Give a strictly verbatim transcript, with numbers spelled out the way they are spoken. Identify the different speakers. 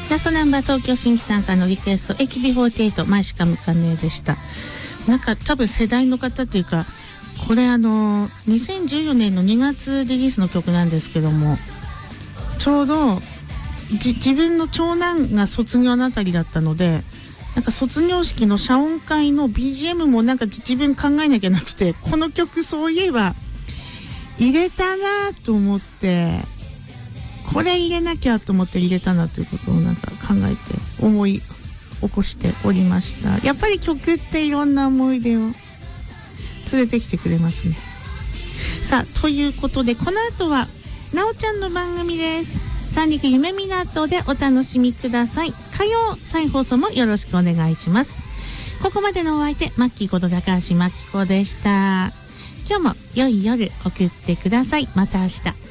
Speaker 1: ラストナンバー東京新規参加のリクエスト エーケービーフォーティエイト 前しか向かねえでした。なんか多分世代の方っていうか、これあのにせんじゅうよねんのにがつリリースの曲なんですけども、ちょうどじ自分の長男が卒業のあたりだったので、なんか卒業式の謝恩会の ビージーエム もなんか自分考えなきゃなくて、この曲そういえば入れたなと思って、これ入れなきゃと思って入れたなということをなんか考えて思い起こしておりました。やっぱり曲っていろんな思い出を連れてきてくれますね。さあということで、この後はなおちゃんの番組です。三陸夢港でお楽しみください。火曜再放送もよろしくお願いします。ここまでのお相手、マッキーこと高橋真紀子でした。今日も良い夜送ってください。また明日。